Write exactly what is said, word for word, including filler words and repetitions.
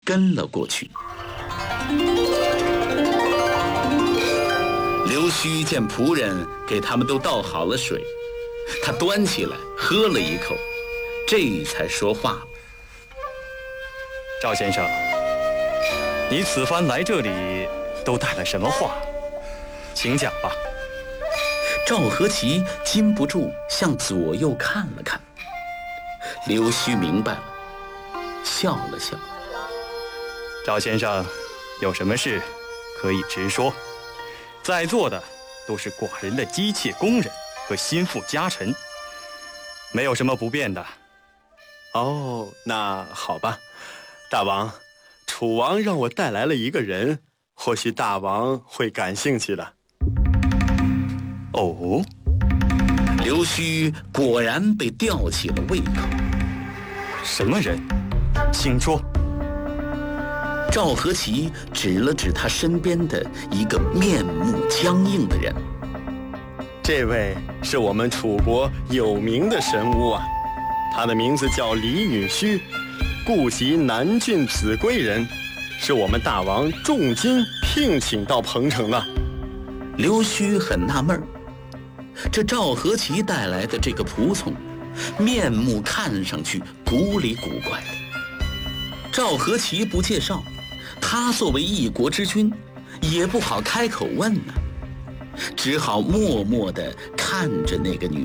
跟了过去。刘须见仆人给他们都倒好了水，他端起来喝了一口，这才说话了。 赵先生，你此番来这里都带了什么话？请讲吧。 赵和奇禁不住向左右看了看，刘须明白了，笑了笑。 赵先生，有什么事可以直说，在座的都是寡人的姬妾宫人和心腹家臣，没有什么不便的。 哦，那好吧，大王，楚王让我带来了一个人，或许大王会感兴趣的。 哦， 刘须果然被吊起了胃口。 什么人？请说。 赵和奇指了指他身边的一个面目僵硬的人。 这位是我们楚国有名的神巫啊，他的名字叫李女婿，故籍南郡秭归人，是我们大王重金聘请到彭城的。 刘须很纳闷儿，这赵和奇带来的这个仆从，面目看上去古里古怪的。赵和奇不介绍，他作为一国之君，也不好开口问呢，只好默默地看着那个女